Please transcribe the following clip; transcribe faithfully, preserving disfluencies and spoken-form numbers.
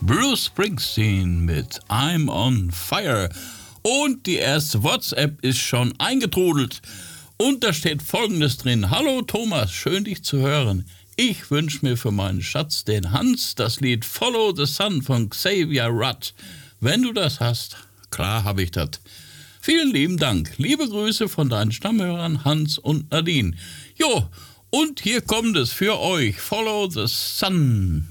Bruce Springsteen mit I'm on Fire. Und die erste WhatsApp ist schon eingetrudelt. Und da steht Folgendes drin. Hallo Thomas, schön dich zu hören. Ich wünsche mir für meinen Schatz, den Hans, das Lied Follow the Sun von Xavier Rudd. Wenn du das hast, klar habe ich das. Vielen lieben Dank. Liebe Grüße von deinen Stammhörern Hans und Nadine. Jo, und hier kommt es für euch. Follow the Sun.